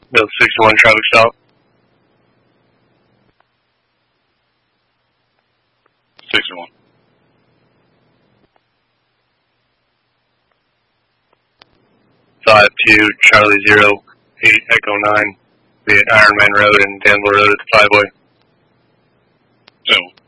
Delta 61 traffic stop. 61. Five two Charlie 08 Echo 9. Be at Ironman Road and Danville Road at the 5-way. Oh.